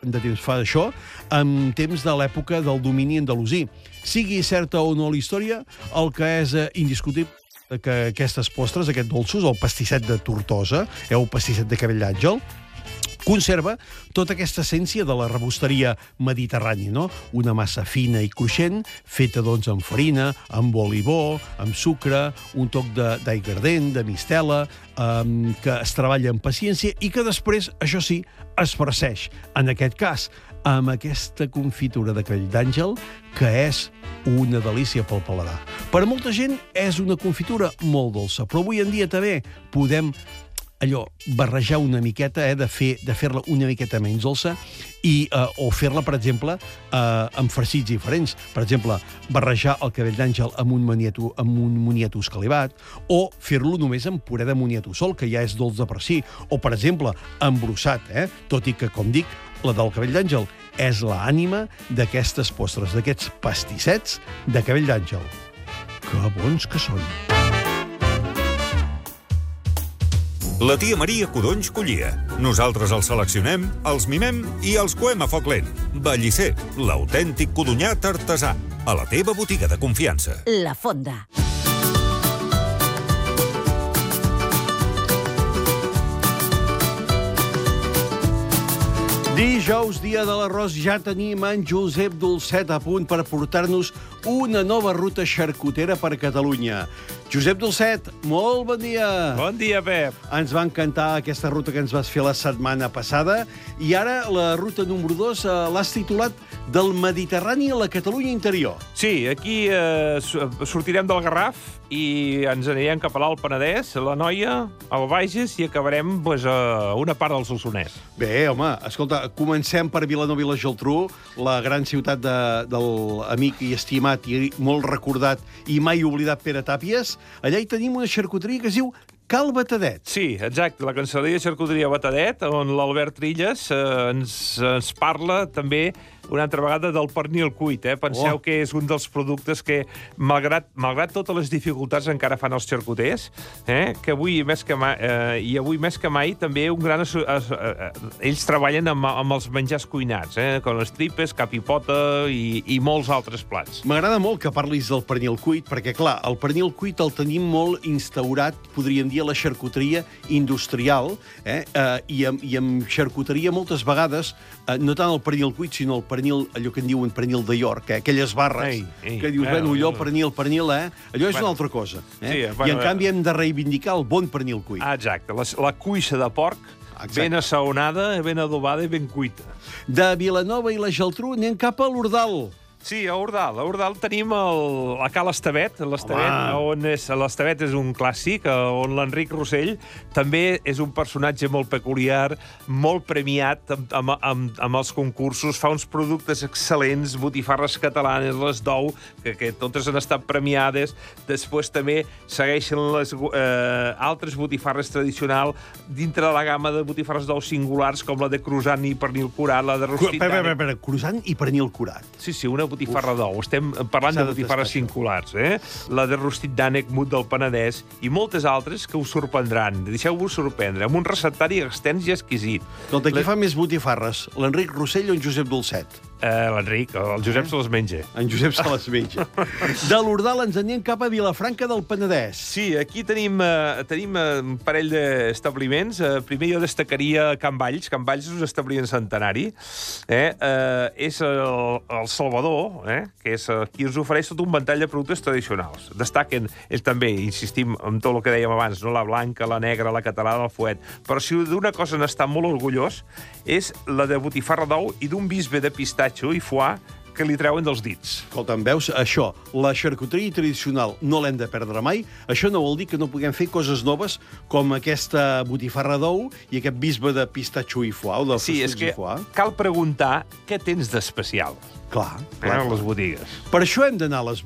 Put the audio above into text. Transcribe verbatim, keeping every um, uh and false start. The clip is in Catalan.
de temps fa això, en temps de l'època del domini andalusí. Sigui certa o no la història, el que és eh, indiscutible que aquestes postres, aquests dolços, el pastisset de Tortosa, eh, el pastisset de Cabell d'Àngel, conserva tota aquesta essència de la rebosteria mediterrània, no? Una massa fina i cruixent, feta doncs amb farina, amb olivó, amb sucre, un toc d'aiguardent, de mistela, eh, que es treballa amb paciència i que després, això sí, es farceix, en aquest cas, amb aquesta confitura de Cabell d'Àngel, que és una delícia pel paladar. Per a molta gent és una confitura molt dolça, però avui en dia també podem allò, barrejar una miqueta, eh, de fer de fer-la una miqueta menys dolça i, eh, o fer-la, per exemple, eh, amb farcits diferents. Per exemple, barrejar el Cabell d'Àngel amb un moniato, amb un moniato escalivat, o fer-lo només amb puré de moniato sol, que ja és dolç de per si. O, per exemple, embrossat, eh? Tot i que, com dic, la del Cabell d'Àngel és l'ànima d'aquestes postres, d'aquests pastissets de Cabell d'Àngel. Que bons que són! La tia Maria Codonys collia. Nosaltres els seleccionem, els mimem i els coem a foc lent. Bellicer, l'autèntic codonyat artesà. A la teva botiga de confiança. La Fonda. Dijous, dia de l'arròs, ja tenim en Josep Dolcet a punt per portar-nos una nova ruta xarcutera per Catalunya. Josep Dolcet, molt bon dia. Bon dia, Pep. Ens va encantar aquesta ruta que ens vas fer la setmana passada i ara la ruta número dos eh, l'has titulat Del Mediterrani a la Catalunya interior. Sí, aquí eh, sortirem del Garraf i ens anirem cap a l'Alt Penedès, a la Noia, al Bages i acabarem pues, a una part del Solsonès. Bé, home, escolta, comencem per Vilanova i la Geltrú, la gran ciutat de, del amic i estimat i molt recordat i mai oblidat Pere Tàpies. Allà hi tenim una xarcuteria que es diu Cal Batadet. Sí, exacte, la cancelleria de xarcuteria Batadet, on l'Albert Trilles eh, ens, ens parla també una altra vegada del pernil cuit. Eh? Penseu oh. que és un dels productes que, malgrat, malgrat totes les dificultats, encara fan els xarcuters, eh? que avui més que mai, eh, i avui més que mai també un gran... Es, es, eh, ells treballen amb, amb els menjars cuinats, eh? com les tripes, capipota i, i molts altres plats. M'agrada molt que parlis del pernil cuit, perquè, clar, el pernil cuit el tenim molt instaurat, podríem dir, a la xarcuteria industrial, eh? Eh, i, amb, i amb xarcuteria moltes vegades, eh, no tant el pernil cuit, sinó el pernil, allò que en diuen pernil de York, eh? Aquelles barres ei, ei, que dius, bueno, allò, pernil, pernil, eh? Allò és bueno, una altra cosa. Eh? Sí, bueno, I, en canvi, hem de reivindicar el bon pernil cuit. Ah, exacte. La, la cuixa de porc, exacte. Ben assaonada, ben adobada i ben cuita. De Vilanova i la Geltrú anem cap a l'Ordal. Sí, a Ordal. A Ordal tenim el, a Cal Estavet, l'Estavet, on és, l'Estavet és un clàssic, on l'Enric Rossell també és un personatge molt peculiar, molt premiat amb, amb, amb, amb els concursos, fa uns productes excel·lents, botifarres catalanes, les d'ou, que, que totes han estat premiades. Després també segueixen les eh, altres botifarres tradicionals dintre de la gamma de botifarres d'ou singulars, com la de croissant i pernil curat, la de rostit... Espera, espera, espera, croissant i pernil curat. Sí, sí, una botifarra d'ou. Estem parlant de botifarres singulars, eh? La de rostit d'ànec mut del Penedès i moltes altres que us sorprendran. Deixeu-vos sorprendre, amb un receptari extens i exquisit. Doncs aquí La... fa més botifarres, l'Enric Rossell o en Josep Dolcet? Eh, L'Enric, el Josep eh? se les menja. En Josep se les menja. De l'Ordal ens anem cap a Vilafranca del Penedès. Sí, aquí tenim, eh, tenim un parell d'establiments. Eh, primer jo destacaria Can Valls. Can Valls és un establiment centenari. Eh? Eh, és el, el Salvador, eh? que és qui us ofereix tot un ventall de productes tradicionals. Destaquen, ells també, insistim en tot el que dèiem abans, no? La blanca, la negra, la catalana, el fuet. Però si d'una cosa n'està molt orgullós, és la de botifarra d'ou i d'un bisbe de pistatge i foie que li treuen dels dits. Escolta'm, veus, això, la xarcuteria tradicional no l'hem de perdre mai. Això no vol dir que no puguem fer coses noves com aquesta botifarra d'ou i aquest bisbe de pistatxo i foie, o de sí, és que cal preguntar què tens d'especial. Clar, clar. Eh, a les botigues. Per això hem d'anar a les